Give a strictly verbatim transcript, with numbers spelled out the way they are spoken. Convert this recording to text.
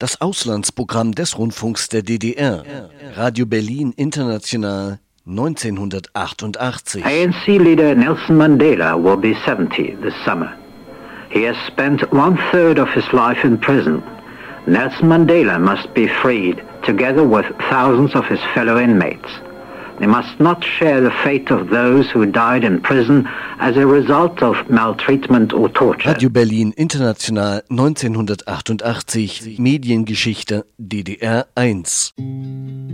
Das Auslandsprogramm des Rundfunks der D D R. Radio Berlin International neunzehnhundertachtundachtzig. A N C-leader Nelson Mandela will be seventy this summer. He has spent one third of his life in prison. Nelson Mandela must be freed, together with thousands of his fellow inmates. They must not share the fate of those who died in prison as a result of maltreatment or torture. Radio Berlin International neunzehnhundertachtundachtzig. Mediengeschichte D D R eins.